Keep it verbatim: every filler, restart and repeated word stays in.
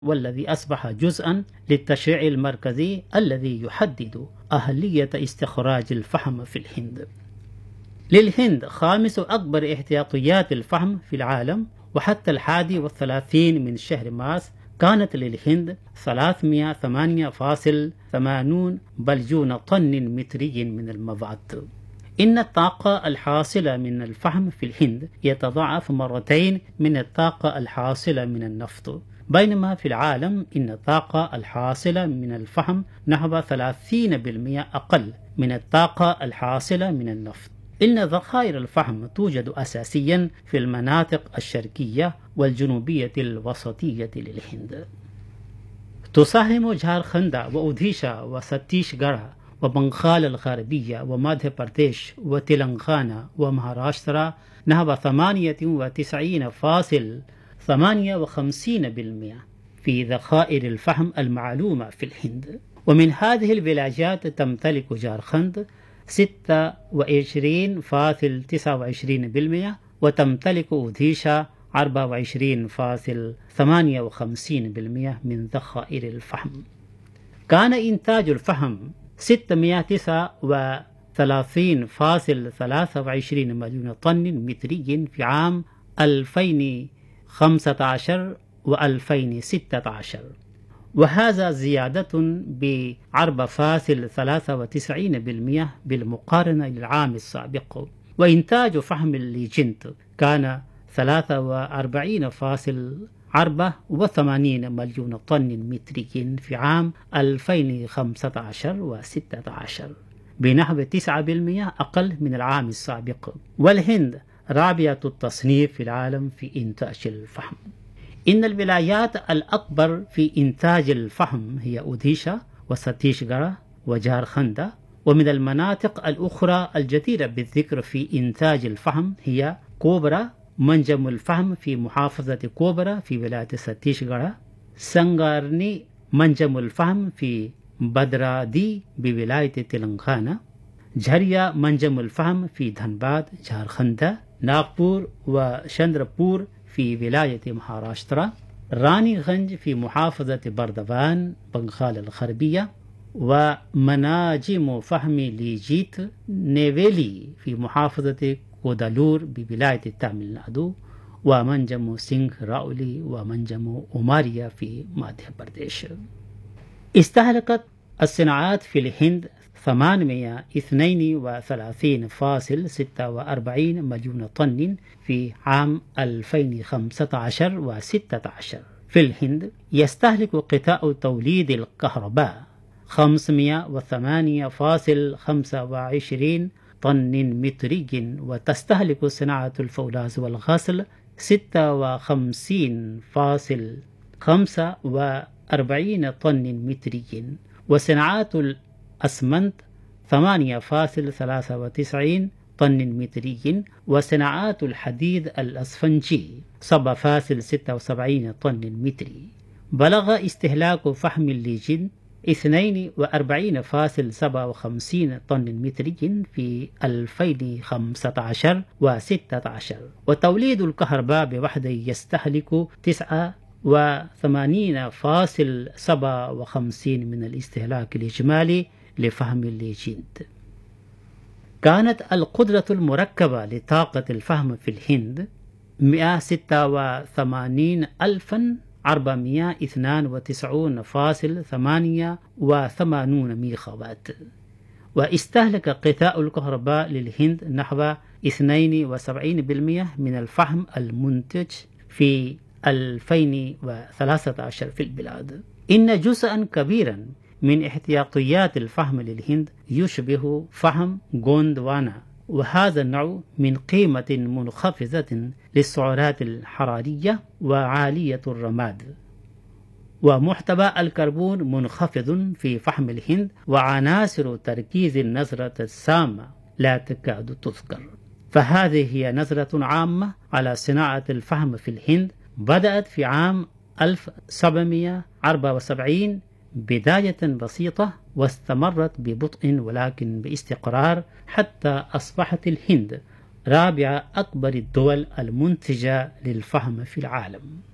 والذي أصبح جزءا للتشريع المركزي الذي يحدد أهلية استخراج الفحم في الهند. للهند خامس أكبر احتياطيات الفحم في العالم، وحتى الحادي والثلاثين من شهر مارس كانت للهند ثلاثمئة وثمانية فاصلة ثمانين بليون طن متري من المبعث. إن الطاقة الحاصلة من الفحم في الهند يتضاعف مرتين من الطاقة الحاصلة من النفط، بينما في العالم إن الطاقة الحاصلة من الفحم نحو ثلاثين بالمئة أقل من الطاقة الحاصلة من النفط. إن ذخائر الفحم توجد أساسيا في المناطق الشرقية والجنوبية الوسطية للهند. تساهم جارخند وأوديشا وستيشغرا وبنغال الغربية ومادهيا برديش وتلنغانا ومهاراشترا نحو ثمانية وتسعين فاصلة ثمانية وخمسين بالمئة في ذخائر الفحم المعلومة في الهند. ومن هذه الولايات تمتلك جارخند ستة وعشرين فاصلة تسعة وعشرين بالمئة، وتمتلك أوديشا أربعة وعشرين فاصلة ثمانية وخمسين بالمئة من ذخائر الفحم. كان إنتاج الفحم ستمئة وتسعة وثلاثين فاصلة ثلاثة وعشرين مليون طن متري في عام ألفين وخمسة عشر وألفين وستة عشر، وهذا زيادة ب أربعة فاصلة ثلاثة وتسعين بالمئة بالمقارنة للعام السابق. وإنتاج فحم الليجنت كان ثلاثة وأربعين فاصلة أربعة وثمانين مليون طن متري في عام ألفين وخمسة عشر وستة عشر، بنحو تسعة بالمئة أقل من العام السابق. والهند رابعة التصنيف في العالم في إنتاج الفحم. إن الولايات الأكبر في إنتاج الفحم هي أوديشا وستيشغرا وجارخند، ومن المناطق الأخرى الجديرة بالذكر في إنتاج الفحم هي كوبرا، منجم الفحم في محافظة كوبرا في ولاية ستيشغرا، سنغارني منجم الفحم في بدرادي بولاية تلنغانا، جهريا منجم الفحم في دھنباد جارخند، ناغبور وشندرپور في ولاية مهاراشترا، راني غنج في محافظة بردوان بنغال الغربية، ومناجم فحم ليجيت نيفيلي في محافظة كودالور بولاية تاميل نادو، ومنجم سينغ راولي ومنجم أماريا في مادهيا برديش. استهلكت الصناعات في الهند ثمانمئة واثنين وثلاثين فاصلة ستة وأربعين مليون طن في عام ألفين وخمسة عشر وستة عشر. في الهند يستهلك قطاع توليد الكهرباء خمسمئة وثمانية فاصلة خمسة وعشرين طن متري، وتستهلك صناعة الفولاذ والغسل ستة وخمسين فاصلة خمسة وأربعين طن متري، وصناعات الأسمنت ثمانية فاصلة ثلاثة وتسعين طن متري، وصناعات الحديد الأسفنجي سبعة فاصلة ستة وسبعين طن متري. بلغ استهلاك فحم الليجن اثنين وأربعين فاصلة سبعة وخمسين طن متري في ألفين وخمسة عشر وستة عشر، وتوليد الكهرباء بوحده يستهلك تسعة وثمانين فاصلة سبعة وخمسين من الاستهلاك الإجمالي لفحم الليجند. كانت القدرة المركبة لطاقة الفحم في الهند مئة وستة وثمانين ألفا أربعمئة واثنان وتسعين فاصلة ثمانية وثمانين ميغاوات، واستهلك قطاع الكهرباء للهند نحو اثنين وسبعين بالمئة من الفحم المنتج في ألفين وثلاثة عشر في البلاد. إن جزءا كبيرا من احتياطيات الفحم للهند يشبه فحم غوندوانا، وهذا النوع من قيمة منخفضة للسعرات الحرارية وعالية الرماد، ومحتوى الكربون منخفض في فحم الهند، وعناصر تركيز النظرة السامة لا تكاد تذكر. فهذه هي نظرة عامة على صناعة الفحم في الهند، بدأت في عام ألف وسبعمئة وأربعة وسبعين بداية بسيطة، واستمرت ببطء ولكن باستقرار حتى أصبحت الهند رابع أكبر الدول المنتجة للفحم في العالم.